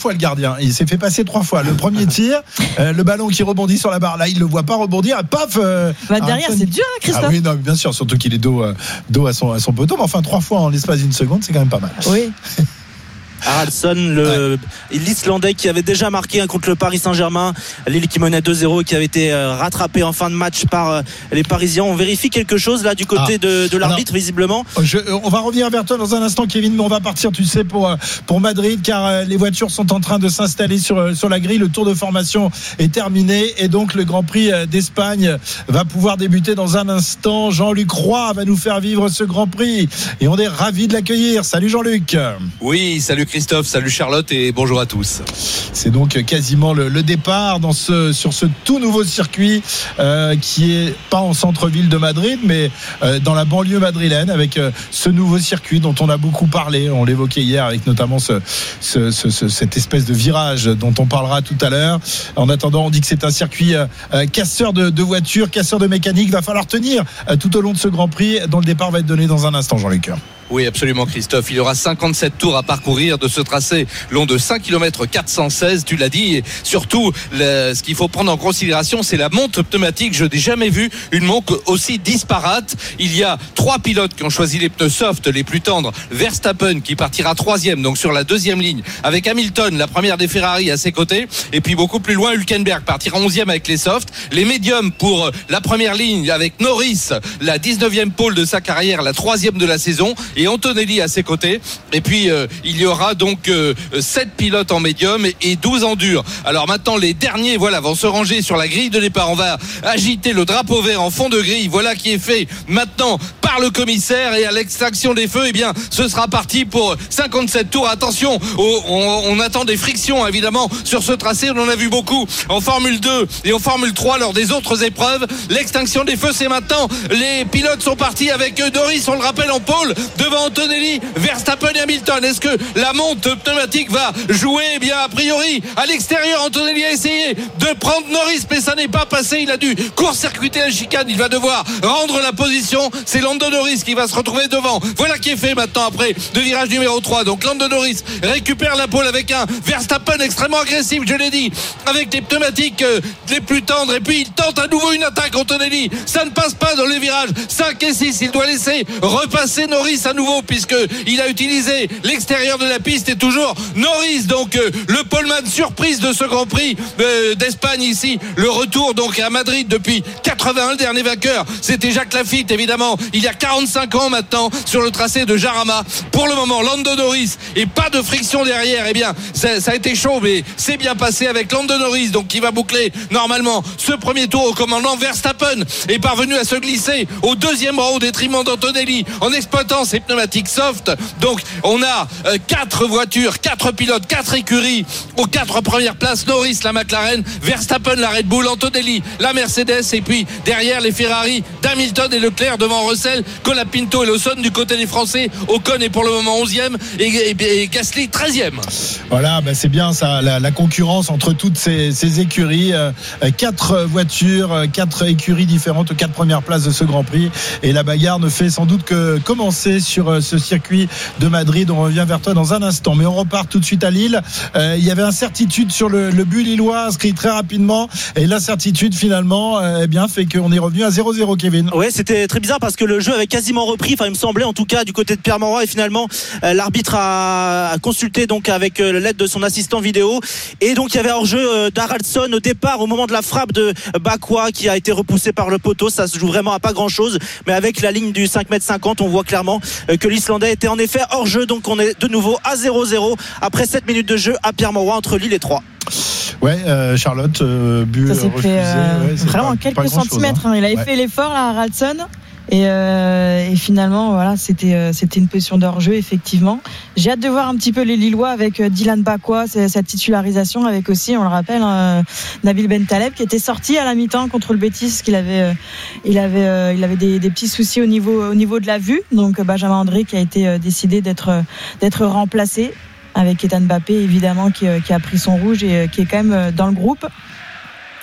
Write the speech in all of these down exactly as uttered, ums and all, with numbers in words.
fois le gardien. Il s'est fait passer trois fois. Le premier tir, euh, le ballon qui rebondit sur la barre. Là, il le voit pas rebondir. Paf. Euh, bah, derrière, c'est dur, hein, Christophe. Ah oui, non, bien sûr. Surtout qu'il est dos, euh, dos à son, à son poteau. Mais enfin, trois fois en l'espace d'une seconde, c'est quand même pas mal. Oui. Haraldsson, le, ouais. l'Islandais qui avait déjà marqué hein, contre le Paris Saint-Germain, Lille qui menait deux zéro et qui avait été euh, rattrapé en fin de match par euh, les Parisiens. On vérifie quelque chose là du côté ah. de, de l'arbitre. Alors, visiblement. Je, on va revenir vers toi dans un instant, Kevin, mais on va partir, tu sais, pour, pour Madrid, car euh, les voitures sont en train de s'installer sur, sur la grille. Le tour de formation est terminé et donc le Grand Prix d'Espagne va pouvoir débuter dans un instant. Jean-Luc Roy va nous faire vivre ce Grand Prix et on est ravis de l'accueillir. Salut Jean-Luc. Oui, salut Christophe, salut Charlotte et bonjour à tous. C'est donc quasiment le, le départ dans ce, sur ce tout nouveau circuit euh, qui est pas en centre-ville de Madrid mais euh, dans la banlieue madrilène avec euh, ce nouveau circuit dont on a beaucoup parlé. On l'évoquait hier avec notamment ce, ce, ce, ce, cette espèce de virage dont on parlera tout à l'heure. En attendant, on dit que c'est un circuit euh, casseur de, de voitures, casseur de mécanique. Va falloir tenir euh, tout au long de ce Grand Prix dont le départ va être donné dans un instant, Jean-Luc. Oui, absolument, Christophe. Il y aura cinquante-sept tours à parcourir de ce tracé long de cinq kilomètres quatre cent seize, tu l'as dit. Et surtout, le, ce qu'il faut prendre en considération, c'est la monte pneumatique. Je n'ai jamais vu une monte aussi disparate. Il y a trois pilotes qui ont choisi les pneus soft, les plus tendres. Verstappen qui partira troisième, donc sur la deuxième ligne, avec Hamilton, la première des Ferrari à ses côtés. Et puis beaucoup plus loin, Hülkenberg partira onzième avec les softs. Les médiums pour la première ligne avec Norris, la dix-neuvième pole de sa carrière, la troisième de la saison. Et Antonelli à ses côtés. Et puis euh, il y aura donc euh, sept pilotes en médium et, et douze en dur. Alors maintenant les derniers voilà vont se ranger sur la grille de départ. On va agiter le drapeau vert en fond de grille. Voilà qui est fait maintenant par le commissaire et à l'extraction des feux. Eh bien ce sera parti pour cinquante-sept tours. Attention, on, on, on attend des frictions évidemment sur ce tracé. On en a vu beaucoup en Formule deux et en Formule trois lors des autres épreuves. L'extinction des feux c'est maintenant. Les pilotes sont partis avec Norris, on le rappelle, en pôle devant Antonelli, Verstappen et Hamilton. Est-ce que la monte pneumatique va jouer? Eh bien, a priori, à l'extérieur, Antonelli a essayé de prendre Norris, mais ça n'est pas passé. Il a dû court-circuiter la chicane. Il va devoir rendre la position. C'est Lando Norris qui va se retrouver devant. Voilà qui est fait maintenant après de virage numéro trois. Donc, Lando Norris récupère la pole avec un Verstappen extrêmement agressif, je l'ai dit, avec des pneumatiques euh, les plus tendres. Et puis, il tente à nouveau une attaque, Antonelli. Ça ne passe pas dans les virages cinq et six. Il doit laisser repasser Norris à nouveau puisque il a utilisé l'extérieur de la piste et toujours Norris donc euh, le poleman surprise de ce Grand Prix euh, d'Espagne ici, le retour donc à Madrid depuis quatre-vingt-un, le dernier vainqueur c'était Jacques Lafitte évidemment il y a quarante-cinq ans maintenant sur le tracé de Jarama. Pour le moment Lando Norris et pas de friction derrière. Eh bien ça, ça a été chaud mais c'est bien passé avec Lando Norris donc qui va boucler normalement ce premier tour au commandement. Verstappen est parvenu à se glisser au deuxième rang au détriment d'Antonelli en exploitant ses pneumatiques soft. Donc on a euh, quatre voitures, quatre pilotes, quatre écuries aux quatre premières places. Norris la McLaren, Verstappen la Red Bull, Antonelli la Mercedes et puis derrière les Ferrari d'Hamilton et Leclerc devant Russell, Colapinto et Lawson du côté des Français. Ocon est pour le moment onzième et, et, et Gasly treizième. Voilà, bah c'est bien ça, la, la concurrence entre toutes ces, ces écuries. Euh, quatre voitures, quatre écuries différentes aux quatre premières places de ce Grand Prix et la bagarre ne fait sans doute que commencer sur ce circuit de Madrid. On revient vers toi dans un instant mais on repart tout de suite à Lille. Euh, il y avait incertitude sur le, le but lillois inscrit très rapidement et l'incertitude finalement euh, eh bien, fait qu'on est revenu à zéro zéro. Kevin. Ouais, c'était très bizarre parce que le jeu avait quasiment repris, enfin il me semblait en tout cas du côté de Pierre Mauroy et finalement euh, l'arbitre a, a consulté donc avec euh, l'aide de son assistant vidéo et donc il y avait hors-jeu euh, d'Haraldsson au départ au moment de la frappe de Bakwa qui a été repoussé par le poteau. Ça se joue vraiment à pas grand chose mais avec la ligne du cinq mètres cinquante on voit clairement euh, que l'Islandais était en effet hors jeu. Donc on est de nouveau à zéro zéro après sept minutes de jeu à Pierre Mauroy entre Lille et Troyes. Ouais, euh, Charlotte, euh, but ça s'est refusé. Fait, euh, ouais, vraiment pas, quelques pas centimètres. chose, hein. hein. Il avait ouais. fait l'effort là, Haraldsson. Et, euh, et finalement, voilà, c'était, euh, c'était une position de hors-jeu, effectivement. J'ai hâte de voir un petit peu les Lillois avec euh, Dylan Bakwa, sa titularisation, avec aussi, on le rappelle, euh, Nabil Bentaleb qui était sorti à la mi-temps contre le Betis, parce qu'il avait, euh, il avait, euh, il avait des, des petits soucis au niveau, au niveau de la vue. Donc Benjamin André qui a été euh, décidé d'être, euh, d'être remplacé avec Ethan Mbappé, évidemment, qui, euh, qui a pris son rouge et euh, qui est quand même euh, dans le groupe.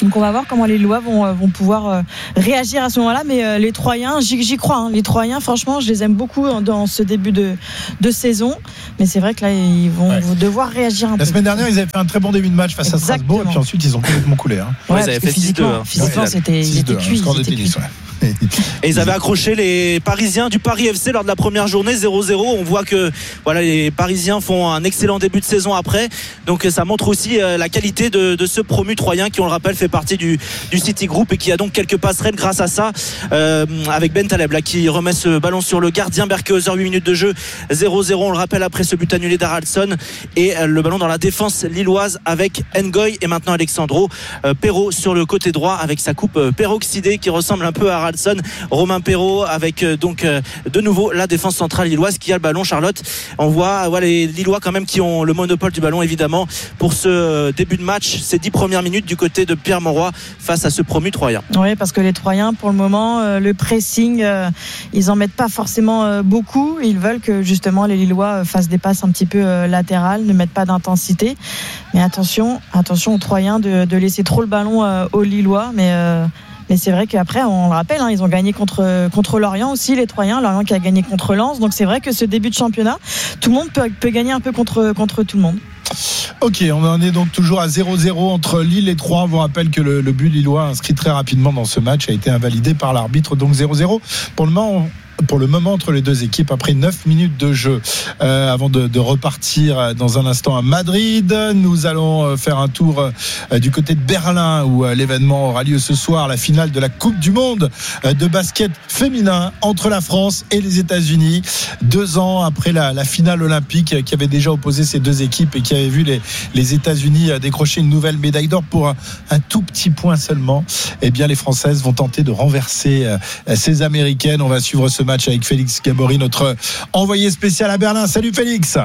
Donc on va voir comment les Lillois vont, vont pouvoir réagir à ce moment-là. Mais les Troyens, j'y, j'y crois. Hein. Les Troyens, franchement, je les aime beaucoup dans ce début de, de saison. Mais c'est vrai que là, ils vont ouais. devoir réagir un La peu. La semaine dernière, ils avaient fait un très bon début de match face Exactement. à Strasbourg. Et puis ensuite, ils ont complètement coulé. Hein. Ouais, ouais, ils avaient fait six deux. Hein. Physiquement, c'était, ils étaient cuits. Score de tennis, ouais. Et ils avaient accroché les Parisiens du Paris F C lors de la première journée zéro zéro. On voit que voilà, les Parisiens font un excellent début de saison après. Donc ça montre aussi la qualité de, de ce promu troyen qui, on le rappelle, fait partie du, du City Group et qui a donc quelques passerelles grâce à ça, euh, avec Ben Taleb là, qui remet ce ballon sur le gardien. Berkehauser, huit minutes de jeu, zéro zéro. On le rappelle après ce but annulé d'Haraldsson et le ballon dans la défense lilloise avec Ngoy et maintenant Alexandro euh, Perraud sur le côté droit avec sa coupe euh, peroxydée qui ressemble un peu à Haraldsson. Romain Perraud avec euh, donc euh, de nouveau la défense centrale lilloise qui a le ballon. Charlotte, on voit voilà, les Lillois quand même qui ont le monopole du ballon évidemment pour ce euh, début de match, ces dix premières minutes du côté de Pierre Mauroy face à ce promu Troyen. Oui, parce que les Troyens pour le moment euh, le pressing euh, ils en mettent pas forcément euh, beaucoup. Ils veulent que justement les Lillois fassent des passes un petit peu euh, latérales, ne mettent pas d'intensité. Mais attention, attention aux Troyens de, de laisser trop le ballon euh, aux Lillois. Mais euh, Mais c'est vrai qu'après, on le rappelle, hein, ils ont gagné contre, contre Lorient aussi, les Troyens. Lorient qui a gagné contre Lens. Donc c'est vrai que ce début de championnat, tout le monde peut, peut gagner un peu contre, contre tout le monde. Ok, on en est donc toujours à zéro zéro entre Lille et Troyes. On vous rappelle que le, le but lillois inscrit très rapidement dans ce match a été invalidé par l'arbitre. Donc zéro zéro pour le moment. On... pour le moment entre les deux équipes après neuf minutes de jeu euh, avant de, de repartir dans un instant à Madrid. Nous allons faire un tour euh, du côté de Berlin où euh, l'événement aura lieu ce soir, la finale de la Coupe du Monde euh, de basket féminin entre la France et les États-Unis, deux ans après la, la finale olympique qui avait déjà opposé ces deux équipes et qui avait vu les, les États-Unis décrocher une nouvelle médaille d'or pour un, un tout petit point seulement. Eh bien les Françaises vont tenter de renverser euh, ces Américaines. On va suivre ce match avec Félix Gabory, notre envoyé spécial à Berlin. Salut Félix.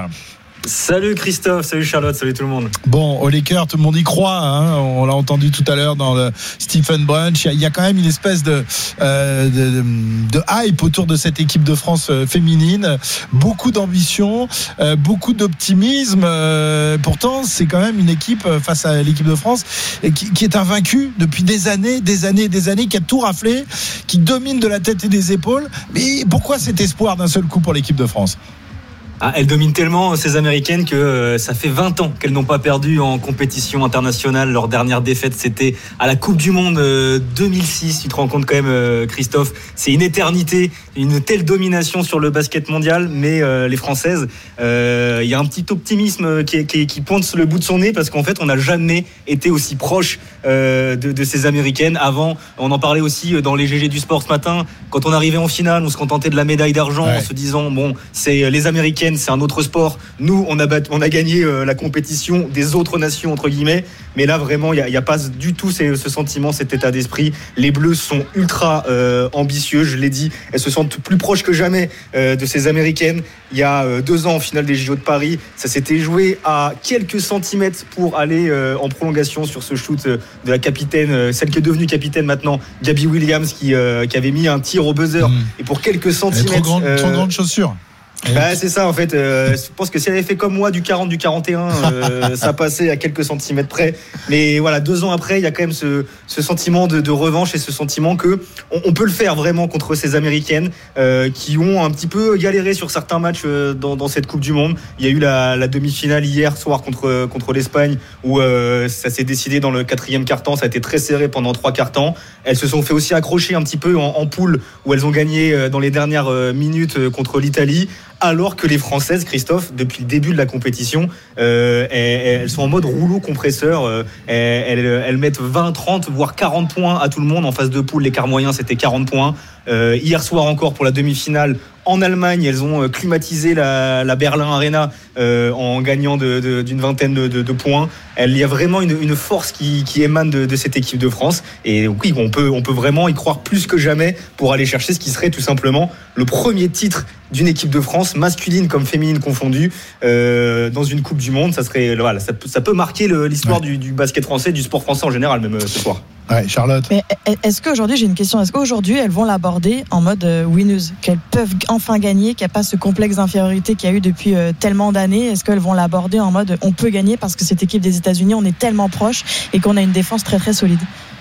Salut Christophe, salut Charlotte, salut tout le monde. Bon, au Lakers, tout le monde y croit, hein. On l'a entendu tout à l'heure dans le Stephen Brunch. Il y, y a quand même une espèce de, euh, de, de hype autour de cette équipe de France féminine. Beaucoup d'ambition, euh, beaucoup d'optimisme. Euh, pourtant, c'est quand même une équipe face à l'équipe de France qui, qui est invaincue depuis des années, des années, des années, qui a tout raflé, qui domine de la tête et des épaules. Mais pourquoi cet espoir d'un seul coup pour l'équipe de France ? Ah, elles dominent tellement ces Américaines que euh, ça fait vingt ans qu'elles n'ont pas perdu en compétition internationale. Leur dernière défaite, c'était à la Coupe du Monde euh, deux mille six. Tu te rends compte quand même, euh, Christophe, c'est une éternité, une telle domination sur le basket mondial. Mais euh, les Françaises, il euh, y a un petit optimisme qui, qui, qui pointe le bout de son nez parce qu'en fait, on n'a jamais été aussi proche euh, de, de ces Américaines. Avant, on en parlait aussi dans les G G du sport ce matin. Quand on arrivait en finale, on se contentait de la médaille d'argent ouais. en se disant, bon, c'est les Américaines, c'est un autre sport. Nous, on a, bat, on a gagné euh, la compétition des autres nations, entre guillemets. Mais là, vraiment, il n'y a, a pas du tout ce, ce sentiment, cet état d'esprit. Les Bleus sont ultra euh, ambitieux, je l'ai dit. Elles se sentent plus proches que jamais euh, de ces Américaines. Il y a euh, deux ans, en finale des J O de Paris, ça s'était joué à quelques centimètres pour aller euh, en prolongation sur ce shoot euh, de la capitaine, euh, celle qui est devenue capitaine maintenant, Gabby Williams, qui, euh, qui avait mis un tir au buzzer. Mmh. Et pour quelques centimètres... Trop grande, euh, trop grande chaussure. Bah, c'est ça en fait, euh, je pense que si elle avait fait comme moi du quarante, du quarante et un euh, ça passait à quelques centimètres près. Mais voilà, deux ans après, il y a quand même ce, ce sentiment de, de revanche et ce sentiment que on, on peut le faire vraiment contre ces Américaines euh, qui ont un petit peu galéré sur certains matchs euh, dans, dans cette Coupe du Monde. Il y a eu la, la demi-finale hier soir contre, contre l'Espagne où euh, ça s'est décidé dans le quatrième quart-temps, ça a été très serré pendant trois quarts-temps. Elles se sont fait aussi accrocher un petit peu en, en poule où elles ont gagné dans les dernières minutes contre l'Italie. Alors que les Françaises, Christophe, depuis le début de la compétition, euh, elles, elles sont en mode rouleau compresseur. Euh, elles, elles mettent vingt, trente, voire quarante points à tout le monde. En phase de poule, l'écart moyen, c'était quarante points. Euh, hier soir encore, pour la demi-finale, en Allemagne, elles ont climatisé la, la Berlin Arena euh, en gagnant de, de, d'une vingtaine de, de, de points. Il y a vraiment une, une force qui, qui émane de, de cette équipe de France. Et oui, on peut, on peut vraiment y croire plus que jamais pour aller chercher ce qui serait tout simplement le premier titre d'une équipe de France, masculine comme féminine confondue, euh, dans une Coupe du Monde. Ça serait, voilà, ça, ça peut marquer le, l'histoire ouais. du, du basket français, du sport français en général, même euh, ce soir. Ouais, Charlotte. Mais est-ce qu'aujourd'hui, j'ai une question, est-ce qu'aujourd'hui elles vont l'aborder en mode euh, winneuse, qu'elles peuvent enfin gagner, qu'il n'y a pas ce complexe d'infériorité qu'il y a eu depuis euh, tellement d'années? Est-ce qu'elles vont l'aborder en mode on peut gagner parce que cette équipe des États-Unis, on est tellement proche et qu'on a une défense très très solide?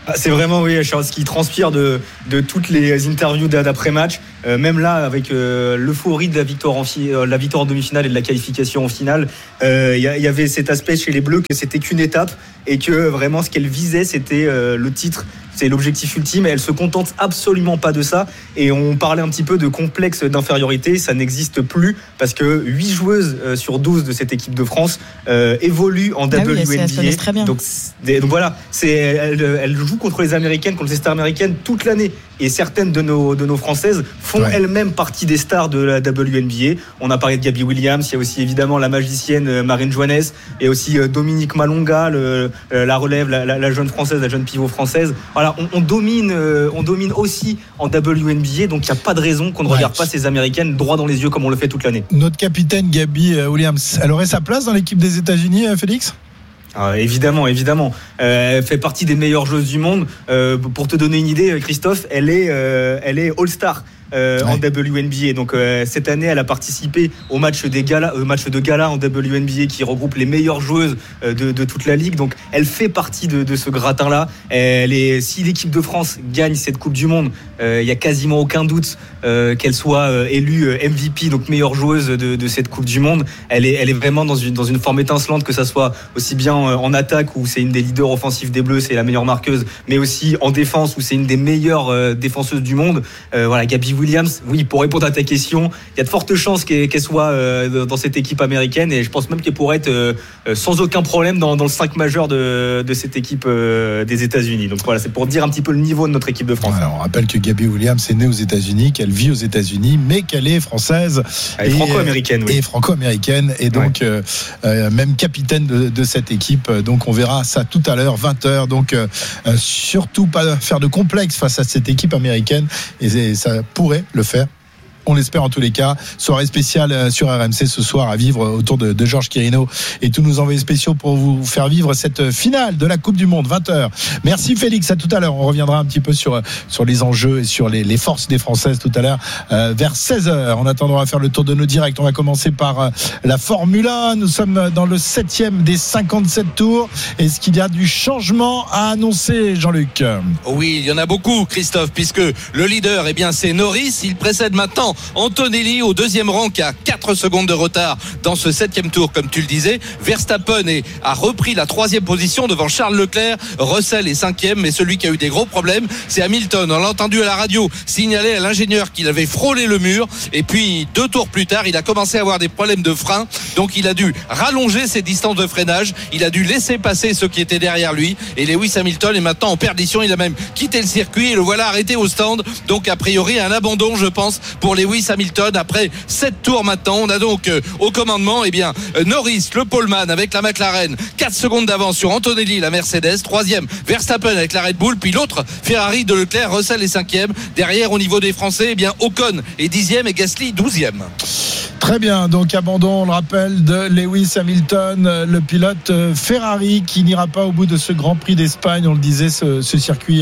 C'est vraiment, oui, Charles, ce qui transpire de, de toutes les interviews d'après-match. Euh, même là, avec euh, l'euphorie de la victoire, en fi- euh, la victoire en demi-finale et de la qualification en finale, il euh, y, y avait cet aspect chez les Bleus que c'était qu'une étape et que vraiment ce qu'elle visait, c'était euh, le titre. C'est l'objectif ultime et elle se contente absolument pas de ça. Et on parlait un petit peu de complexe d'infériorité, ça n'existe plus parce que huit joueuses sur douze de cette équipe de France euh, évoluent en ah W N B A. Oui, très bien. Donc, donc voilà, c'est, elle, elle joue contre les Américaines, contre les stars américaines toute l'année. Et certaines de nos, de nos Françaises font ouais. elles-mêmes partie des stars de la W N B A. On a parlé de Gabby Williams, il y a aussi évidemment la magicienne Marine Johannes, et aussi Dominique Malonga, le, la relève, la, la, la jeune française, la jeune pivot française. Voilà, on, on domine, on domine aussi en W N B A, donc il n'y a pas de raison qu'on ne ouais. regarde pas ces Américaines droit dans les yeux comme on le fait toute l'année. Notre capitaine Gabby Williams, elle aurait sa place dans l'équipe des États-Unis, Félix ? Ah, évidemment, évidemment. Euh, elle fait partie des meilleures joueuses du monde. Euh, pour te donner une idée, Christophe, elle est, euh, elle est All-Star. Euh, ouais. en W N B A. Donc euh, cette année, elle a participé au match des galas, euh, match de gala en W N B A qui regroupe les meilleures joueuses euh, de, de toute la ligue. Donc elle fait partie de, de ce gratin-là. Elle est, si l'équipe de France gagne cette Coupe du Monde, il euh, y a quasiment aucun doute euh, qu'elle soit euh, élue M V P, donc meilleure joueuse de, de cette Coupe du Monde. Elle est, elle est vraiment dans une dans une forme étincelante, que ça soit aussi bien en attaque où c'est une des leaders offensifs des Bleus, c'est la meilleure marqueuse, mais aussi en défense où c'est une des meilleures euh, défenseuses du monde. Euh, voilà, Gabby Williams, oui, pour répondre à ta question, il y a de fortes chances qu'elle, qu'elle soit euh, dans cette équipe américaine et je pense même qu'elle pourrait être euh, sans aucun problème dans, dans le cinq majeur de, de cette équipe euh, des États-Unis. Donc voilà, c'est pour dire un petit peu le niveau de notre équipe de France. Ouais, on rappelle que Gabby Williams est née aux États-Unis, qu'elle vit aux États-Unis, mais qu'elle est française et, et franco-américaine. Oui. Et franco-américaine et donc ouais. euh, euh, même capitaine de, de cette équipe. Donc on verra ça tout à l'heure, vingt heures. Donc euh, surtout pas faire de complexe face à cette équipe américaine et, et ça pourrait le faire. On l'espère en tous les cas. Soirée spéciale sur R M C ce soir à vivre autour de, de Georges Quirino et tous nos envoyés spéciaux pour vous faire vivre cette finale de la Coupe du Monde, vingt heures. Merci Félix, à tout à l'heure. On reviendra un petit peu sur, sur les enjeux et sur les, les forces des Françaises tout à l'heure euh, vers seize heures. En attendant, on va faire le tour de nos directs. On va commencer par euh, la Formule un. Nous sommes dans le septième des cinquante-sept tours. Est-ce qu'il y a du changement à annoncer, Jean-Luc ? Oui, il y en a beaucoup, Christophe, puisque le leader, eh bien, c'est Norris. Il précède maintenant Antonelli au deuxième rang qui a quatre secondes de retard dans ce septième tour, comme tu le disais. Verstappen est, a repris la troisième position devant Charles Leclerc. Russell est cinquième, mais celui qui a eu des gros problèmes, c'est Hamilton. On l'a entendu à la radio signaler à l'ingénieur qu'il avait frôlé le mur. Et puis, deux tours plus tard, il a commencé à avoir des problèmes de frein. Donc, il a dû rallonger ses distances de freinage. Il a dû laisser passer ceux qui étaient derrière lui. Et Lewis Hamilton est maintenant en perdition. Il a même quitté le circuit et le voilà arrêté au stand. Donc, a priori, un abandon, je pense, pour les Lewis Hamilton après sept tours maintenant. On a donc euh, au commandement eh bien euh, Norris, le poleman avec la McLaren, quatre secondes d'avance sur Antonelli, la Mercedes, troisième Verstappen avec la Red Bull, puis l'autre Ferrari de Leclerc. Russell est cinquième. Derrière, au niveau des Français, eh bien Ocon est dixième et Gasly douzième. Très bien, donc abandon, on le rappelle, de Lewis Hamilton, le pilote Ferrari qui n'ira pas au bout de ce Grand Prix d'Espagne. On le disait, ce, ce circuit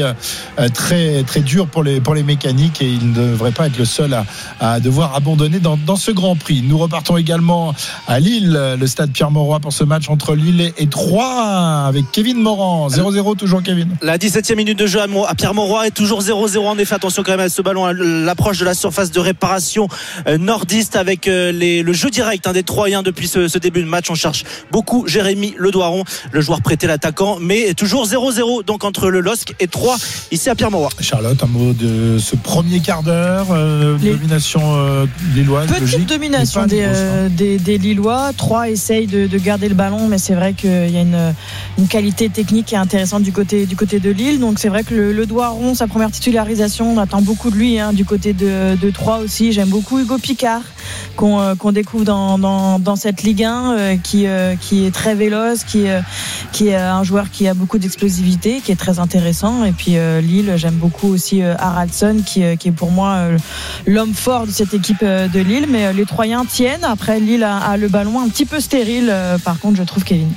très, très dur pour les, pour les mécaniques et il ne devrait pas être le seul à, à devoir abandonner dans, dans ce Grand Prix. Nous repartons également à Lille, le stade Pierre-Mauroy pour ce match entre Lille et Troyes avec Kevin Morand. zéro zéro toujours, Kevin. La dix-septième minute de jeu à Pierre-Mauroy est toujours zéro zéro en effet. Attention quand même à ce ballon à l'approche de la surface de réparation nordiste avec Les, le jeu direct hein, des Troyens depuis ce, ce début de match. On cherche beaucoup Jérémy Ledoiron, le joueur prêté, l'attaquant, mais toujours zéro zéro donc entre le L O S C et Troyes ici à Pierre-Mauroy. Charlotte, un mot de ce premier quart d'heure, euh, Les... domination euh, lilloise. Petite logique, domination des, euh, des, des Lillois. Troyes essaye de, de garder le ballon, mais c'est vrai qu'il y a une, une qualité technique qui est intéressante du côté, du côté de Lille. Donc c'est vrai que le, le Ledoiron, sa première titularisation, on attend beaucoup de lui hein, du côté de, de Troyes aussi. J'aime beaucoup Hugo Picard qu'on, euh, qu'on découvre dans, dans, dans cette Ligue un euh, qui, euh, qui est très véloce, qui, euh, qui est un joueur qui a beaucoup d'explosivité, qui est très intéressant. Et puis euh, Lille, j'aime beaucoup aussi euh, Haraldsson qui, euh, qui est pour moi euh, l'homme fort de cette équipe euh, de Lille. Mais euh, les Troyens tiennent. Après, Lille a, a le ballon un petit peu stérile. Euh, par contre, je trouve, Kevin.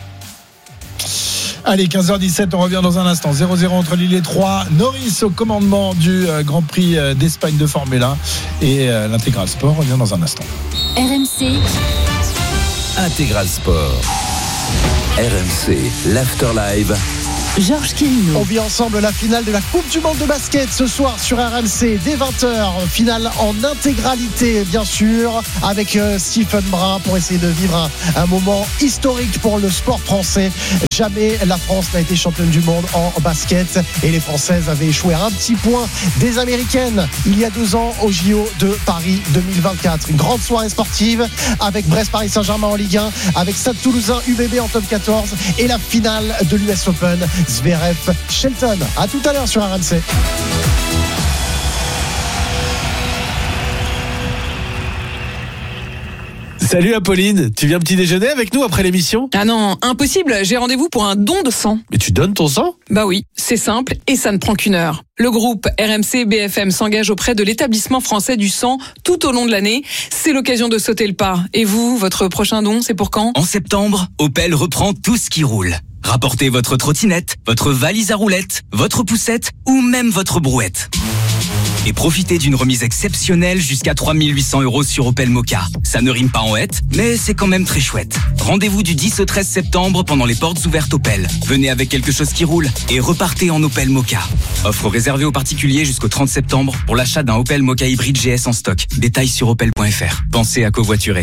Allez, quinze heures dix-sept, on revient dans un instant. zéro zéro entre Lille et Troyes. Norris au commandement du Grand Prix d'Espagne de Formule un. Et l'Intégral Sport revient dans un instant. R M C Intégral Sport. R M C, l'Afterlive. Georges Quélineau. On vit ensemble la finale de la Coupe du Monde de basket ce soir sur R M C dès vingt heures. Finale en intégralité, bien sûr, avec euh, Stephen Brun pour essayer de vivre un, un moment historique pour le sport français. Jamais la France n'a été championne du monde en basket et les Françaises avaient échoué à un petit point des Américaines il y a deux ans au J O de Paris deux mille vingt-quatre. Une grande soirée sportive avec Brest-Paris Saint-Germain en Ligue un, avec Stade Toulousain U B B en top quatorze et la finale de l'U S Open Zverev-Shelton. À tout à l'heure sur R M C. Salut Apolline, tu viens petit déjeuner avec nous après l'émission ? Ah non, impossible, j'ai rendez-vous pour un don de sang. Mais tu donnes ton sang ? Bah oui, c'est simple et ça ne prend qu'une heure. Le groupe R M C B F M s'engage auprès de l'établissement français du sang tout au long de l'année. C'est l'occasion de sauter le pas. Et vous, votre prochain don, c'est pour quand ? En septembre, Opel reprend tout ce qui roule. Rapportez votre trottinette, votre valise à roulettes, votre poussette ou même votre brouette. Et profitez d'une remise exceptionnelle jusqu'à trois mille huit cents euros sur Opel Mokka. Ça ne rime pas en hête, mais c'est quand même très chouette. Rendez-vous du dix au treize septembre pendant les portes ouvertes Opel. Venez avec quelque chose qui roule et repartez en Opel Mokka. Offre réservée aux particuliers jusqu'au trente septembre pour l'achat d'un Opel Mokka hybride G S en stock. Détails sur opel point f r. Pensez à covoiturer.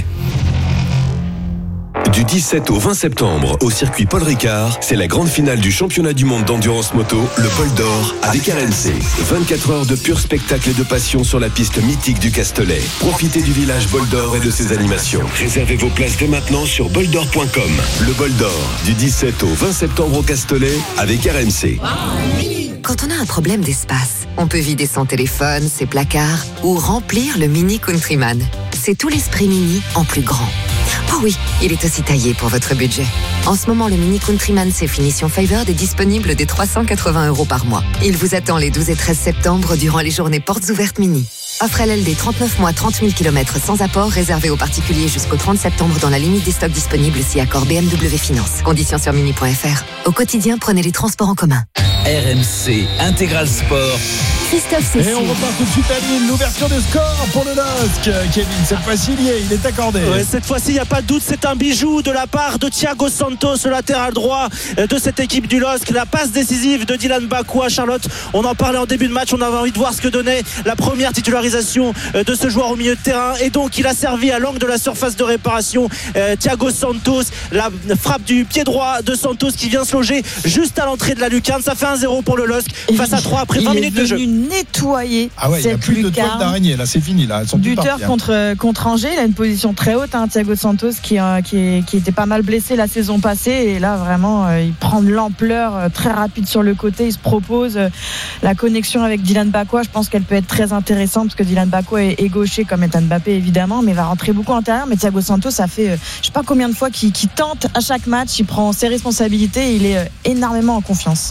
Du dix-sept au vingt septembre, au circuit Paul Ricard, c'est la grande finale du championnat du monde d'endurance moto, le Bol d'Or, avec R M C. vingt-quatre heures de pur spectacle et de passion sur la piste mythique du Castellet. Profitez du village Bol d'Or et de ses animations. Réservez vos places dès maintenant sur bol d'or point com. Le Bol d'Or, du dix-sept au vingt septembre au Castellet, avec R M C. Quand on a un problème d'espace, on peut vider son téléphone, ses placards ou remplir le Mini Countryman. C'est tout l'esprit Mini en plus grand. Oh oui, il est aussi taillé pour votre budget. En ce moment, le Mini Countryman C finition Favored est disponible dès trois cent quatre-vingts euros par mois. Il vous attend les douze et treize septembre durant les journées portes ouvertes Mini. Offre L L D trente-neuf mois, trente mille kilomètres sans apport, réservé aux particuliers jusqu'au trente septembre dans la limite des stocks disponibles si accord B M W Finance. Conditions sur mini point f r. Au quotidien, prenez les transports en commun. R M C Intégral Sport. Christophe Cécile. Et on repart tout de suite à Lille. L'ouverture des scores pour le L O S C. Kevin, cette fois-ci, il y est, il est accordé. Ouais, cette fois-ci, il n'y a pas de doute, c'est un bijou de la part de Thiago Santos, le latéral droit de cette équipe du L O S C. La passe décisive de Dylan Bakwa. Charlotte, on en parlait en début de match, on avait envie de voir ce que donnait la première titularisation de ce joueur au milieu de terrain. Et donc, il a servi à l'angle de la surface de réparation. Euh, Thiago Santos, la frappe du pied droit de Santos qui vient se loger juste à l'entrée de la lucarne. Ça fait un zéro pour le L O S C face à trois après vingt minutes de jeu. Nettoyer ah ouais, il n'y a plus de toile d'araignée là, c'est fini là. Elles sont buteur contre, contre Angers, il a une position très haute, hein, Thiago Santos qui, euh, qui, est, qui était pas mal blessé la saison passée et là vraiment euh, il prend de l'ampleur euh, très rapide sur le côté, il se propose euh, la connexion avec Dylan Bakwa, je pense qu'elle peut être très intéressante parce que Dylan Bakwa est, est gaucher comme Ethan Mbappé évidemment, mais va rentrer beaucoup à l'intérieur. Mais Thiago Santos, ça fait euh, je sais pas combien de fois qu'il, qu'il tente à chaque match, il prend ses responsabilités et il est euh, énormément en confiance.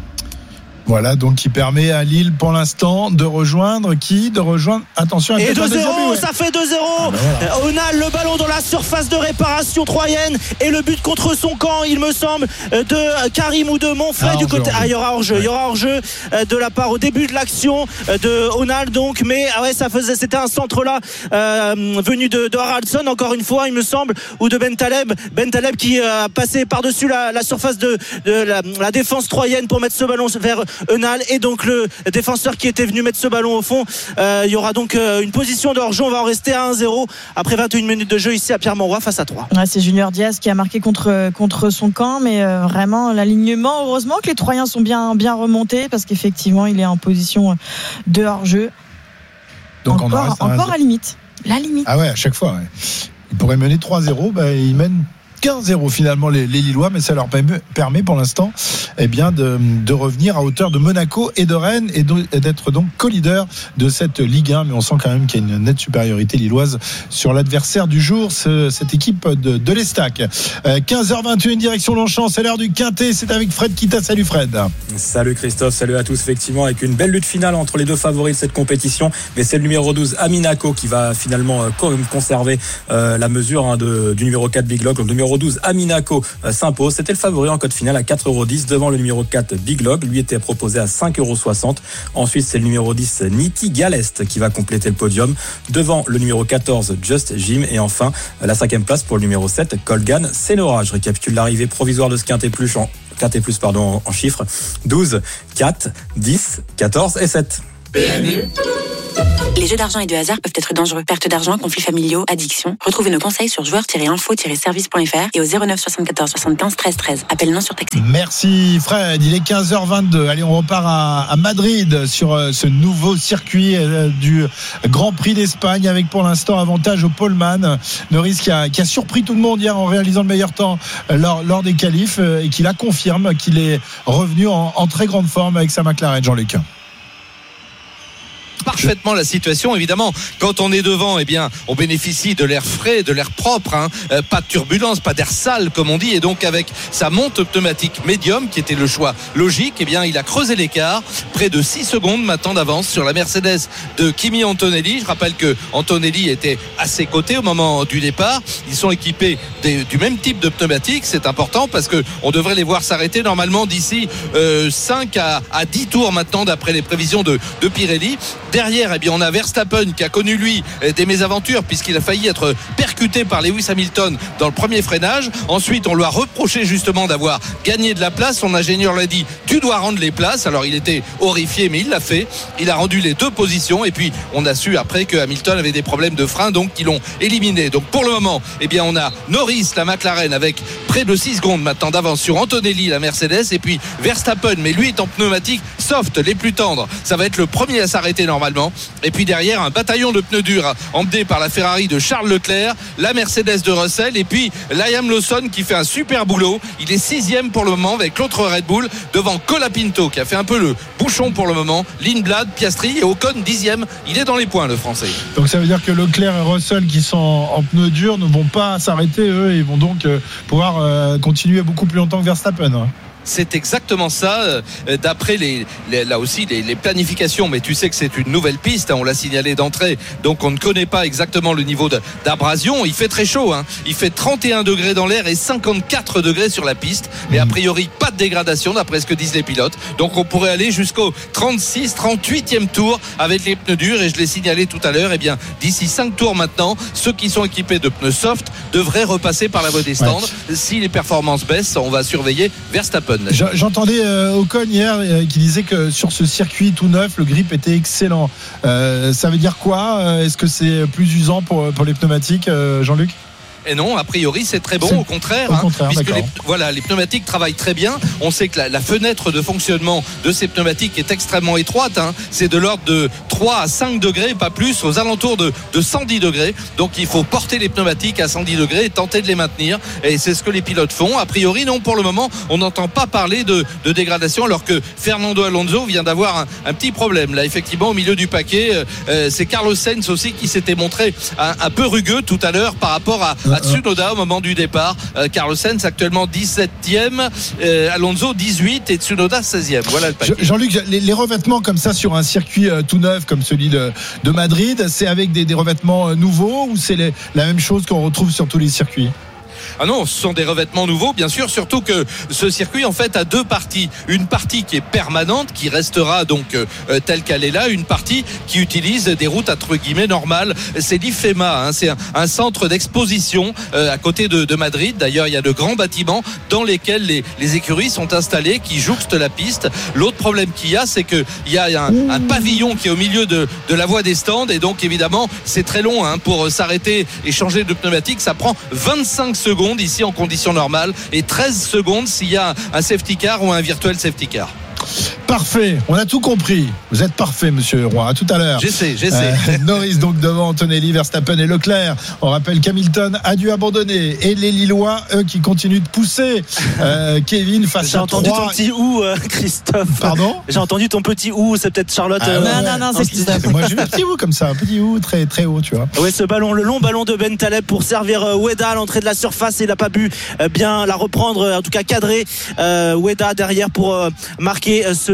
Voilà, donc qui permet à Lille pour l'instant de rejoindre qui De rejoindre, attention, et deux zéro, ça fait deux zéro. Ah ben voilà. Onal, le ballon dans la surface de réparation troyenne et le but contre son camp, il me semble, de Karim ou de Monfray ah, du côté. Ah, il y aura hors-jeu, ouais. Il y aura hors-jeu de la part au début de l'action de Onal, donc, mais ah ouais, ça faisait, c'était un centre là euh, venu de, de Haraldson, encore une fois, il me semble, ou de Bentaleb, Bentaleb qui a passé par-dessus la, la surface de, de la, la défense troyenne pour mettre ce ballon vers Onal et donc le défenseur qui était venu mettre ce ballon au fond. Euh, il y aura donc euh, une position de hors-jeu. On va en rester à un zéro après vingt et une minutes de jeu ici à Pierre-Mauroy face à trois. Ouais, c'est Junior Diaz qui a marqué contre, contre son camp, mais euh, vraiment l'alignement, heureusement que les Troyens sont bien, bien remontés parce qu'effectivement il est en position de hors-jeu. Donc encore, on reste à, encore à limite. La limite. Ah ouais, à chaque fois. Ouais. Il pourrait mener trois zéro, bah, il mène quinze zéro finalement les, les Lillois, mais ça leur permet pour l'instant eh bien de, de revenir à hauteur de Monaco et de Rennes et, de, et d'être donc co-leader de cette Ligue un. Mais on sent quand même qu'il y a une nette supériorité lilloise sur l'adversaire du jour, ce, cette équipe de, de l'Estac. Euh, quinze heures vingt et une direction Longchamp, c'est l'heure du Quintet, c'est avec Fred Kita. Salut Fred. Salut Christophe, salut à tous. Effectivement, avec une belle lutte finale entre les deux favoris de cette compétition, mais c'est le numéro douze Aminaco qui va finalement euh, conserver euh, la mesure hein, de, du numéro quatre Big Lock. Donc le numéro douze Aminaco euh, s'impose, c'était le favori en cote finale à quatre euros dix devant le numéro quatre Big Log, lui était proposé à cinq euros soixante. Ensuite c'est le numéro dix Niti Galest qui va compléter le podium devant le numéro quatorze Just Jim et enfin la cinquième place pour le numéro sept Colgan Senora. Je récapitule l'arrivée provisoire de ce quintet plus en quatre et plus, pardon, en chiffres. douze, quatre, dix, quatorze et sept. Les jeux d'argent et de hasard peuvent être dangereux. Perte d'argent, conflits familiaux, addiction. Retrouvez nos conseils sur joueurs tiret info tiret service point f r et au zéro neuf soixante-quatorze soixante-quinze treize treize. Appel non surtaxé. Merci Fred, il est quinze heures vingt-deux. Allez, on repart à, à Madrid sur euh, ce nouveau circuit euh, du Grand Prix d'Espagne avec pour l'instant avantage au poleman. Norris qui a, qui a surpris tout le monde hier en réalisant le meilleur temps euh, lors, lors des qualifs euh, et qui la confirme qu'il est revenu en, en très grande forme avec sa McLaren, Jean-Luc. Parfaitement la situation, évidemment. Quand on est devant, eh bien, on bénéficie de l'air frais, de l'air propre, hein. euh, pas de turbulence, pas d'air sale comme on dit, et donc avec sa monte pneumatique médium, qui était le choix logique, eh bien, il a creusé l'écart, près de six secondes maintenant d'avance sur la Mercedes de Kimi Antonelli. Je rappelle que Antonelli était à ses côtés au moment du départ. Ils sont équipés des, du même type de pneumatique, c'est important parce que on devrait les voir s'arrêter normalement d'ici euh, cinq à dix tours maintenant, d'après les prévisions de, de Pirelli. Derrière, eh bien, on a Verstappen qui a connu lui des mésaventures puisqu'il a failli être percuté par Lewis Hamilton dans le premier freinage. Ensuite, on lui a reproché justement d'avoir gagné de la place. Son ingénieur l'a dit, tu dois rendre les places. Alors il était horrifié, mais il l'a fait. Il a rendu les deux positions et puis on a su après que Hamilton avait des problèmes de frein, donc ils l'ont éliminé. Donc pour le moment, eh bien, on a Norris, la McLaren, avec près de six secondes maintenant d'avance sur Antonelli, la Mercedes, et puis Verstappen, mais lui est en pneumatique soft, les plus tendres. Ça va être le premier à s'arrêter normalement. Et puis derrière, un bataillon de pneus durs emmené par la Ferrari de Charles Leclerc, la Mercedes de Russell et puis Liam Lawson qui fait un super boulot. Il est sixième pour le moment avec l'autre Red Bull devant Colapinto qui a fait un peu le bouchon pour le moment. Lindblad, Piastri et Ocon dixième. Il est dans les points, le Français. Donc ça veut dire que Leclerc et Russell qui sont en pneus durs ne vont pas s'arrêter, eux, ils vont donc pouvoir continuer beaucoup plus longtemps que Verstappen. C'est exactement ça, d'après les, les là aussi les, les planifications, mais tu sais que c'est une nouvelle piste, hein, on l'a signalé d'entrée, donc on ne connaît pas exactement le niveau de, d'abrasion. Il fait très chaud, hein. Il fait trente et un degrés dans l'air et cinquante-quatre degrés sur la piste, mais a priori pas de dégradation d'après ce que disent les pilotes, donc on pourrait aller jusqu'au trente-six trente-huitième tour avec les pneus durs. Et je l'ai signalé tout à l'heure, et eh bien d'ici cinq tours maintenant, ceux qui sont équipés de pneus soft devraient repasser par la voie des stands. Ouais. Si les performances baissent, on va surveiller Verstappen. J'entendais euh, Ocon hier euh, qui disait que sur ce circuit tout neuf, le grip était excellent. Euh, ça veut dire quoi ? Est-ce que c'est plus usant pour, pour les pneumatiques, euh, Jean-Luc ? Et non, a priori c'est très bon, c'est au contraire, au contraire hein, puisque les, voilà, les pneumatiques travaillent très bien. On sait que la, la fenêtre de fonctionnement de ces pneumatiques est extrêmement étroite, hein. C'est de l'ordre de trois à cinq degrés, pas plus, aux alentours de, de cent dix degrés. Donc il faut porter les pneumatiques à cent dix degrés et tenter de les maintenir, et c'est ce que les pilotes font. A priori non, pour le moment on n'entend pas parler de, de dégradation, alors que Fernando Alonso vient d'avoir un, un petit problème là, effectivement, au milieu du paquet. euh, c'est Carlos Sainz aussi qui s'était montré un, un peu rugueux tout à l'heure par rapport à à Tsunoda au moment du départ. euh, Carlos Sainz actuellement dix-septième, euh, Alonso dix-huit et Tsunoda seizième. Voilà le paquet. Jean-Luc, les, les revêtements comme ça sur un circuit euh, tout neuf comme celui de, de Madrid, c'est avec des, des revêtements euh, nouveaux ou c'est les, la même chose qu'on retrouve sur tous les circuits ? Ah non, ce sont des revêtements nouveaux, bien sûr, surtout que ce circuit en fait a deux parties. Une partie qui est permanente, qui restera donc euh, telle qu'elle est là, une partie qui utilise des routes entre guillemets normales. C'est l'IFEMA, hein, c'est un, un centre d'exposition euh, à côté de, de Madrid. D'ailleurs, il y a de grands bâtiments dans lesquels les, les écuries sont installées, qui jouxtent la piste. L'autre problème qu'il y a, c'est qu'il y a un, un pavillon qui est au milieu de, de la voie des stands, et donc évidemment c'est très long, hein, pour s'arrêter et changer de pneumatique. Ça prend vingt-cinq secondes ici en conditions normales et treize secondes s'il y a un safety car ou un virtuel safety car. Parfait, on a tout compris. Vous êtes parfait, monsieur Roy. À tout à l'heure. J'essaie, j'essaie. Euh, Norris donc devant Antonelli, Verstappen et Leclerc. On rappelle qu'Hamilton a dû abandonner. Et les Lillois, eux, qui continuent de pousser. Euh, Kevin face J'ai à entendu trois. ton petit ou, euh, Christophe. Pardon ? J'ai entendu ton petit ou, c'est peut-être Charlotte. Ah, euh, ouais, non, non, non, c'est Christophe. Moi, j'ai un petit ou comme ça, un petit ou très, très haut, tu vois. Ouais, ce ballon, le long ballon de Ben Taleb pour servir euh, Ueda à l'entrée de la surface. Il n'a pas pu euh, bien la reprendre, en tout cas cadrer euh, Ueda derrière pour euh, marquer euh, ce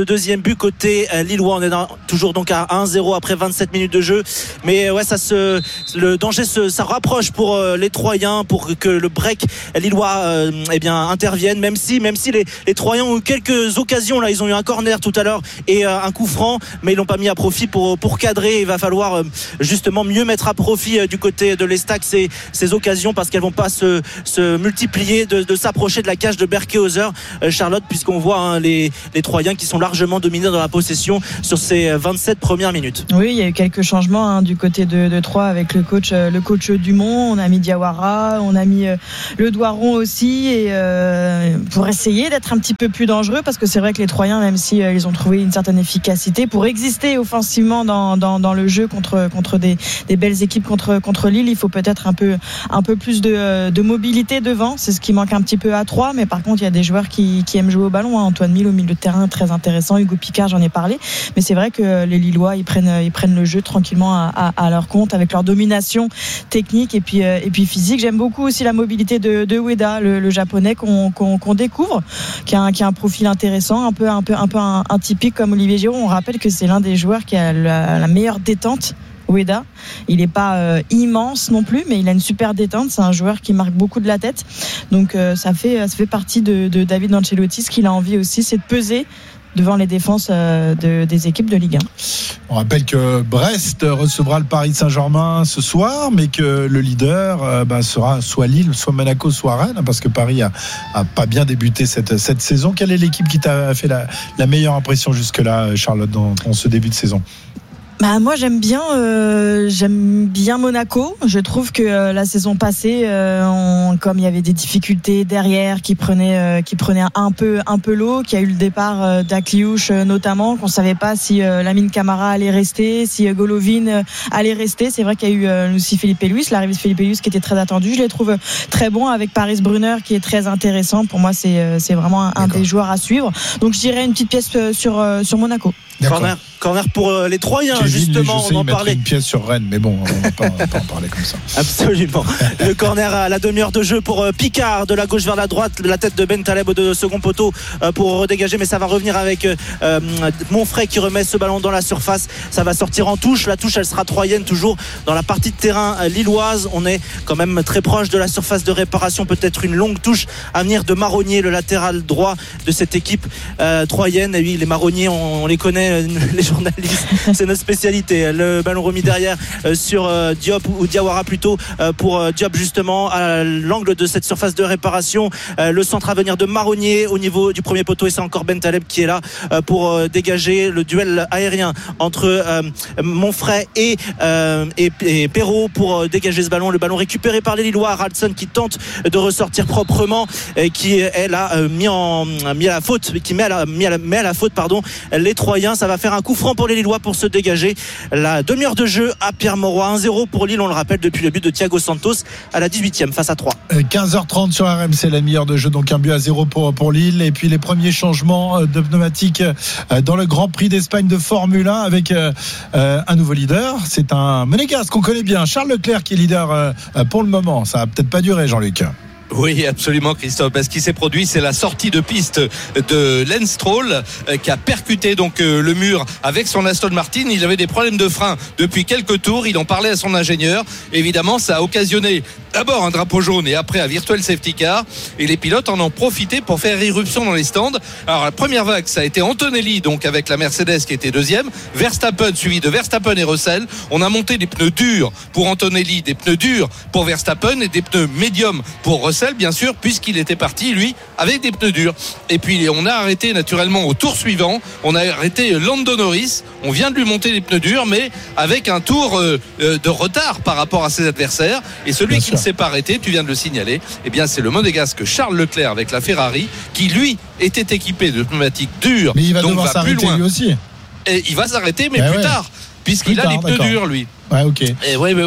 deuxième but côté euh, lillois. On est dans, toujours donc à un zéro après vingt-sept minutes de jeu. Mais ouais, ça se, le danger se, ça rapproche pour euh, les Troyens, pour que le break lillois euh, eh bien intervienne. Même si, même si les, les Troyens ont eu quelques occasions là, ils ont eu un corner tout à l'heure et euh, un coup franc, mais ils l'ont pas mis à profit pour pour cadrer. Il va falloir euh, justement mieux mettre à profit euh, du côté de l'Estac ces, ces occasions, parce qu'elles vont pas se, se multiplier, de, de s'approcher de la cage de Berkehauser, euh, Charlotte, puisqu'on voit hein, les, les Troyens qui sont largement dominés dans la possession sur ces vingt-sept premières minutes. Oui, il y a eu quelques changements hein, du côté de, de Troyes avec le coach, euh, le coach Dumont. On a mis Diawara, on a mis euh, le Doiron aussi, et euh, pour essayer d'être un petit peu plus dangereux, parce que c'est vrai que les Troyens, même si euh, ils ont trouvé une certaine efficacité pour exister offensivement dans, dans, dans le jeu contre, contre des, des belles équipes contre, contre Lille, il faut peut-être un peu, un peu plus de, de mobilité devant. C'est ce qui manque un petit peu à Troyes, mais par contre il y a des joueurs qui, qui aiment jouer au ballon hein. Antoine Mille au milieu de terrain, très intéressant. Hugo Picard, j'en ai parlé, mais c'est vrai que les Lillois ils prennent, ils prennent le jeu tranquillement à, à, à leur compte, avec leur domination technique et puis, et puis physique. J'aime beaucoup aussi la mobilité de, de Ueda, le, le japonais qu'on, qu'on, qu'on découvre, qui a, un, qui a un profil intéressant, un peu, un peu, un peu un, un typique comme Olivier Giroud. On rappelle que c'est l'un des joueurs qui a la, la meilleure détente. Ueda, il n'est pas euh, immense non plus, mais il a une super détente. C'est un joueur qui marque beaucoup de la tête. Donc euh, ça fait ça fait partie de, de David Ancelotti. Ce qu'il a envie aussi, c'est de peser devant les défenses euh, de, des équipes de Ligue un. On rappelle que Brest recevra le Paris Saint-Germain ce soir, mais que le leader euh, bah, sera soit Lille, soit Monaco, soit Rennes, parce que Paris a, a pas bien débuté cette, cette saison. Quelle est l'équipe qui t'a fait la, la meilleure impression jusque-là, Charlotte, dans, dans ce début de saison ? Bah moi j'aime bien euh, j'aime bien Monaco. Je trouve que euh, la saison passée, euh, on, comme il y avait des difficultés derrière qui prenaient euh, qui prenaient un peu un peu l'eau, qu'il y a eu le départ euh, d'Akliouche euh, notamment, qu'on savait pas si euh, Lamine Camara allait rester, si euh, Golovin euh, allait rester. C'est vrai qu'il y a eu euh, aussi Felipe Luis, l'arrivée de Felipe Luis qui était très attendue. Je les trouve très bons, avec Paris Brunner qui est très intéressant. Pour moi c'est euh, c'est vraiment un, un des joueurs à suivre. Donc je dirais une petite pièce euh, sur euh, sur Monaco. Corner, corner pour euh, les Troyens, Kevin, justement, sais, on en parlait. Une pièce sur Rennes, mais bon, on va pas, on va pas en parler comme ça. Absolument. Le corner à la demi-heure de jeu pour euh, Picard, de la gauche vers la droite, la tête de Ben Taleb de second poteau euh, pour redégager, mais ça va revenir avec euh, Monfray qui remet ce ballon dans la surface. Ça va sortir en touche. La touche, elle sera troyenne, toujours dans la partie de terrain euh, lilloise. On est quand même très proche de la surface de réparation. Peut-être une longue touche à venir de Marronnier, le latéral droit de cette équipe euh, troyenne. Et oui, les Marronniers, on, on les connaît. Les journalistes, c'est notre spécialité. Le ballon remis derrière euh, sur euh, Diop ou Diawara plutôt euh, pour euh, Diop, justement à l'angle de cette surface de réparation. Euh, le centre à venir de Marronnier au niveau du premier poteau, et c'est encore Ben Taleb qui est là euh, pour euh, dégager le duel aérien entre euh, Monfray et, euh, et, et Perrault pour euh, dégager ce ballon. Le ballon récupéré par les Lillois, Haraldson qui tente de ressortir proprement et qui est là euh, mis, en, mis à la faute, qui met à la, mis à la, met à la faute pardon, les Troyens. Ça va faire un coup franc pour les Lillois pour se dégager. La demi-heure de jeu à Pierre-Mauroy, un zéro pour Lille, on le rappelle, depuis le but de Thiago Santos à la dix-huitième face à trois. quinze heures trente sur R M C, la demi-heure de jeu, donc un but à zéro pour, pour Lille. Et puis les premiers changements de pneumatiques dans le Grand Prix d'Espagne de Formule un avec euh, un nouveau leader. C'est un Monégasque qu'on connaît bien, Charles Leclerc, qui est leader euh, pour le moment. Ça va peut-être pas durer, Jean-Luc. Oui, absolument, Christophe. Ce qui s'est produit, c'est la sortie de piste de Lance Stroll qui a percuté donc le mur avec son Aston Martin. Il avait des problèmes de frein depuis quelques tours. Il en parlait à son ingénieur. Évidemment, ça a occasionné d'abord un drapeau jaune et après un virtual safety car. Et les pilotes en ont profité pour faire irruption dans les stands. Alors la première vague, ça a été Antonelli, donc avec la Mercedes qui était deuxième. Verstappen suivi de Verstappen et Russell. On a monté des pneus durs pour Antonelli, des pneus durs pour Verstappen et des pneus médiums pour Russell, bien sûr, puisqu'il était parti, lui, avec des pneus durs. Et puis, on a arrêté naturellement au tour suivant. On a arrêté Lando Norris. On vient de lui monter les pneus durs, mais avec un tour euh, de retard par rapport à ses adversaires. Et celui bien qui sûr. ne s'est pas arrêté, tu viens de le signaler, eh bien, c'est le Monégasque Charles Leclerc avec la Ferrari, qui, lui, était équipé de pneumatiques dures. Mais il va donc devoir va s'arrêter plus loin. lui aussi. Et il va s'arrêter, mais ben plus ouais. tard, puisqu'il plus a tard, les pneus d'accord. durs, lui. Ouais, ok. Et oui, oui, oui.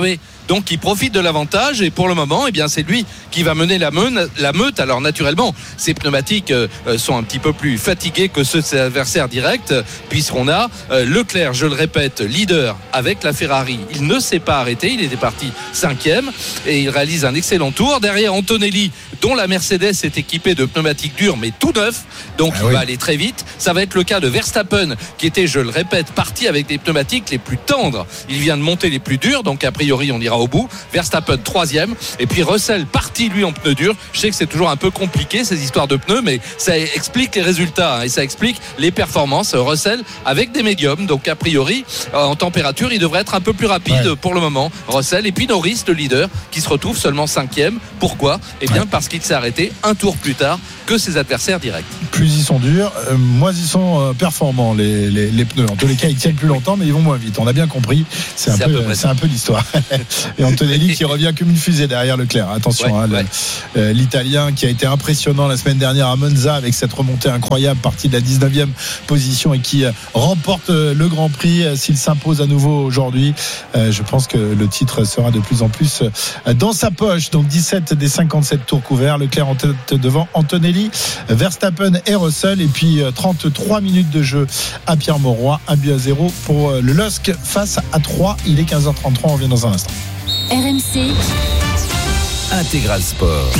donc il profite de l'avantage et pour le moment, eh bien, c'est lui qui va mener la, meune, la meute. Alors naturellement, ses pneumatiques euh, sont un petit peu plus fatigués que ceux de ses adversaires directs, puisqu'on a euh, Leclerc, je le répète, leader avec la Ferrari. Il ne s'est pas arrêté, il était parti cinquième et il réalise un excellent tour. Derrière Antonelli, dont la Mercedes est équipée de pneumatiques durs mais tout neufs, donc ah il oui. va aller très vite. Ça va être le cas de Verstappen qui était, je le répète, parti avec des pneumatiques les plus tendres. Il vient de monter les plus durs, donc a priori on ira au bout. Verstappen troisième et puis Russell parti lui en pneus durs. Je sais que c'est toujours un peu compliqué ces histoires de pneus, mais ça explique les résultats hein, et ça explique les performances. Russell avec des médiums, donc a priori en température il devrait être un peu plus rapide ouais. pour le moment. Russell et puis Norris le leader qui se retrouve seulement cinquième. Pourquoi ? Eh bien ouais. parce qu'il s'est arrêté un tour plus tard que ses adversaires directs. Plus ils sont durs, euh, moins ils sont euh, performants les, les, les pneus. En tous les cas ils tiennent plus longtemps mais ils vont moins vite. On a bien compris. C'est un, c'est peu, peu c'est un peu l'histoire. Et Antonelli qui revient comme une fusée derrière Leclerc. Attention, ouais, hein, ouais. Le, euh, l'Italien qui a été impressionnant la semaine dernière à Monza avec cette remontée incroyable, partie de la dix-neuvième position et qui euh, remporte euh, le Grand Prix euh, s'il s'impose à nouveau aujourd'hui. Euh, je pense que le titre sera de plus en plus euh, dans sa poche. Donc dix-sept des cinquante-sept tours couverts. Leclerc en tête devant Antonelli, Verstappen et Russell. Et puis euh, trente-trois minutes de jeu à Pierre-Mauroy. Un but à zéro pour euh, le L O S C face à trois. Il est quinze heures trente-trois. On revient dans un instant. R M C Intégral Sport.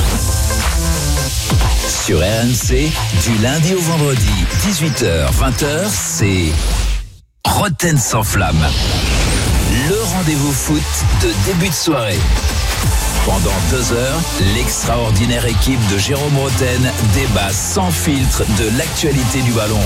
Sur R M C, du lundi au vendredi, dix-huit heures vingt heures, c'est Roten sans flamme. Le rendez-vous foot de début de soirée. Pendant deux heures, l'extraordinaire équipe de Jérôme Roten débat sans filtre de l'actualité du ballon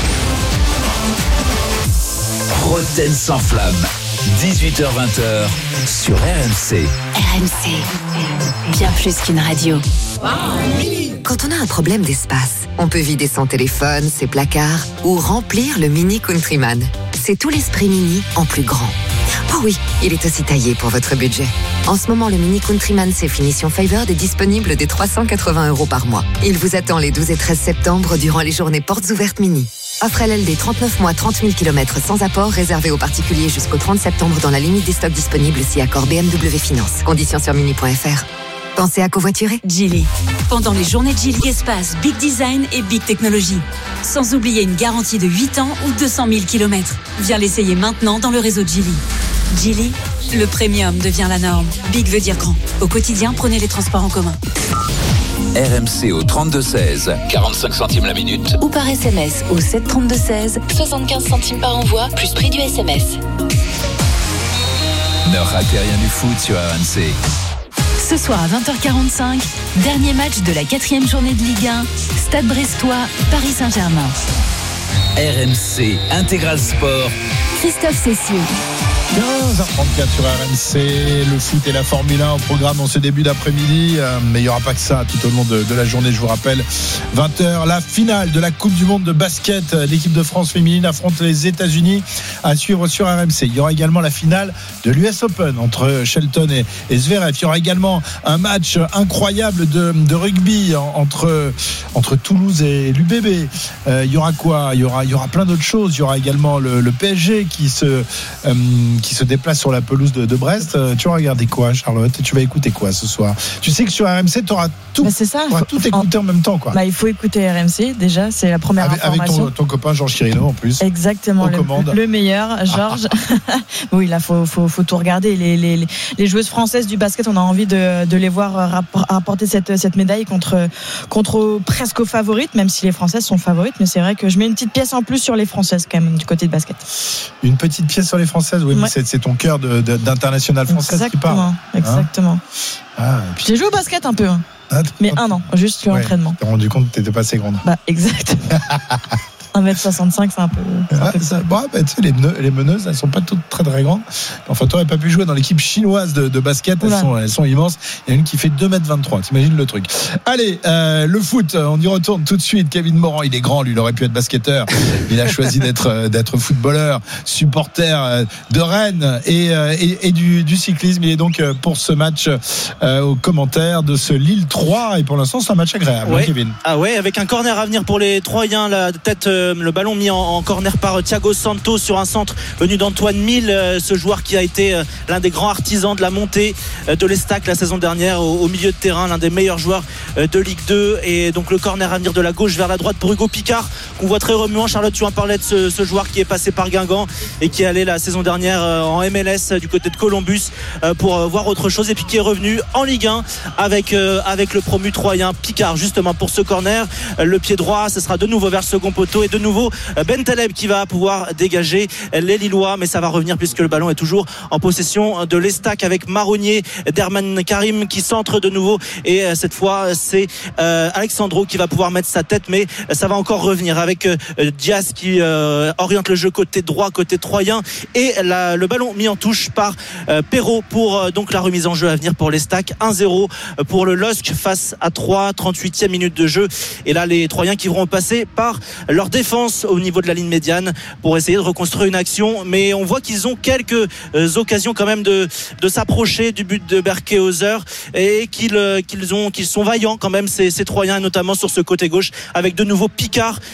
rond. Roten sans flamme. dix-huit heures vingt sur R M C. R M C, bien plus qu'une radio. Quand on a un problème d'espace, on peut vider son téléphone, ses placards ou remplir le Mini Countryman. C'est tout l'esprit Mini en plus grand. Oh oui, il est aussi taillé pour votre budget. En ce moment, le Mini Countryman C Finition Favored est disponible dès trois cent quatre-vingts euros par mois. Il vous attend les douze et treize septembre durant les journées portes ouvertes Mini. Offre L L D trente-neuf mois, trente mille kilomètres sans apport, réservé aux particuliers jusqu'au trente septembre dans la limite des stocks disponibles si accord B M W Finance. Conditions sur mini point f r. Pensez à covoiturer. Geely. Pendant les journées Geely Espace, Big Design et Big Technologie. Sans oublier une garantie de huit ans ou deux cent mille kilomètres. Viens l'essayer maintenant dans le réseau Geely. Geely, le premium devient la norme. Big veut dire grand. Au quotidien, prenez les transports en commun. R M C au trente-deux seize, quarante-cinq centimes la minute. Ou par S M S au sept trente-deux seize, soixante-quinze centimes par envoi, plus prix du S M S. Ne ratez rien du foot sur R M C. Ce soir à vingt heures quarante-cinq, dernier match de la quatrième journée de Ligue un, Stade Brestois, Paris Saint-Germain. R M C Intégral Sport. Christophe Cessieux. quinze heures trente-quatre sur R M C, le foot et la Formule un au programme en ce début d'après-midi, euh, mais il n'y aura pas que ça tout au long de, de la journée, je vous rappelle. vingt heures, la finale de la Coupe du Monde de basket, l'équipe de France féminine affronte les États-Unis, à suivre sur R M C. Il y aura également la finale de l'U S Open entre Shelton et, et Zverev. Il y aura également un match incroyable de, de rugby entre, entre Toulouse et l'U B B. Euh, il y aura quoi il y aura, il y aura plein d'autres choses. Il y aura également le, le P S G qui se... Euh, qui se déplace sur la pelouse de, de Brest. Tu vas regarder quoi, Charlotte? Et tu vas écouter quoi ce soir? Tu sais que sur R M C, tu auras tout, bah c'est ça, faut, tout écouter en... en même temps, quoi. Bah, il faut écouter R M C, déjà, c'est la première avec, information. Avec ton, ton copain Georges Chirino, en plus. Exactement, le, le meilleur, Georges. Oui, là, il faut, faut, faut tout regarder. Les, les, les joueuses françaises du basket, on a envie de, de les voir rapporter cette, cette médaille contre, contre presque aux favorites, même si les Françaises sont favorites. Mais c'est vrai que je mets une petite pièce en plus sur les Françaises, quand même, du côté de basket. Une petite pièce sur les Françaises, oui. Ouais. C'est, c'est ton cœur de, de, d'international française qui parle. Exactement. Hein ah, puis... J'ai joué au basket un peu, hein. ah, mais un an, juste sur ouais, l'entraînement. Tu t'es rendu compte que t'étais pas assez grande. Bah, exactement. un mètre soixante-cinq, c'est un peu. C'est ah, un peu ça, bon, bah, tu sais, les, meneuses, les meneuses, elles sont pas toutes très très grandes. Enfin, tu n'aurais pas pu jouer dans l'équipe chinoise de, de basket. Elles sont, elles sont immenses. Il y en a une qui fait deux mètres vingt-trois. T'imagines le truc. Allez, euh, le foot, on y retourne tout de suite. Kevin Morand, il est grand, lui, il aurait pu être basketteur. Il a choisi d'être, d'être footballeur, supporter de Rennes et, et, et du, du cyclisme. Il est donc pour ce match euh, aux commentaires de ce Lille trois. Et pour l'instant, c'est un match agréable, ouais. hein, Kevin. Ah ouais, avec un corner à venir pour les Troyens, la tête le, le ballon mis en, en corner par Thiago Santos sur un centre venu d'Antoine Mille, euh, ce joueur qui a été euh, l'un des grands artisans de la montée euh, de l'Estac la saison dernière au, au milieu de terrain, l'un des meilleurs joueurs euh, de Ligue deux. Et donc le corner à venir de la gauche vers la droite pour Hugo Picard, qu'on voit très remuant. Charlotte, tu en parlais de ce, ce joueur qui est passé par Guingamp et qui est allé la saison dernière euh, en M L S euh, du côté de Columbus euh, pour euh, voir autre chose, et puis qui est revenu en Ligue un avec, euh, avec le promu troyen Picard, justement pour ce corner. Euh, le pied droit, ce sera de nouveau vers le second poteau, et de nouveau euh, Ben Taleb qui va pouvoir dégager les Lillois, mais ça va revenir puisque le ballon est toujours en possession de l'Estac avec Marronnier, Derman Karim qui centre de nouveau, et euh, cette fois c'est euh, Alexandro qui va pouvoir mettre sa tête, mais euh, ça va encore revenir avec euh, Diaz qui euh, oriente le jeu côté droit, côté troyen, et la, le ballon mis en touche par euh, Perrault pour euh, donc la remise en jeu à venir pour l'Estac. Un zéro pour le L O S C face à trois, trente-huitième minute de jeu, et là les Troyens qui vont passer par leur défense au niveau de la ligne médiane pour essayer de reconstruire une action, mais on voit qu'ils ont quelques euh, occasions quand même de, de s'approcher du but de Berkehauser, et qu'ils, euh, qu'ils, ont, qu'ils sont vaillants quand même ces, ces Troyens, notamment sur ce côté gauche avec de nouveau Picard